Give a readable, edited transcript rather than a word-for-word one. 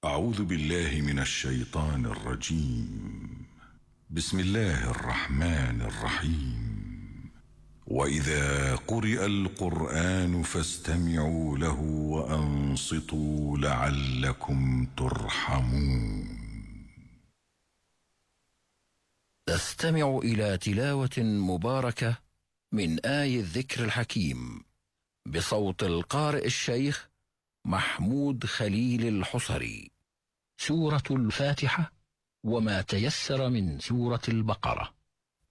أعوذ بالله من الشيطان الرجيم. بسم الله الرحمن الرحيم. وإذا قرئ القرآن فاستمعوا له وأنصتوا لعلكم ترحمون. استمع إلى تلاوة مباركة من آي الذكر الحكيم بصوت القارئ الشيخ محمود خليل الحصري. سورة الفاتحة وما تيسر من سورة البقرة.